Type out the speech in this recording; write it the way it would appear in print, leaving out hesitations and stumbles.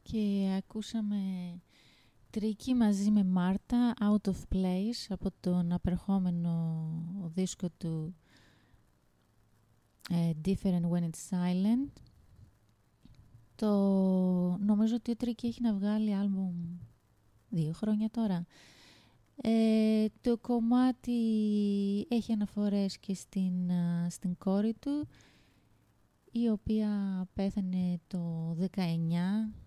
Και ακούσαμε Τρίκι μαζί με Μάρτα, Out of Place, από τον απερχόμενο δίσκο του Different When It's Silent. Νομίζω ότι ο Τρίκι έχει να βγάλει άλμπουμ 2 χρόνια τώρα. Το κομμάτι έχει αναφορές και στην κόρη του, η οποία πέθανε το 19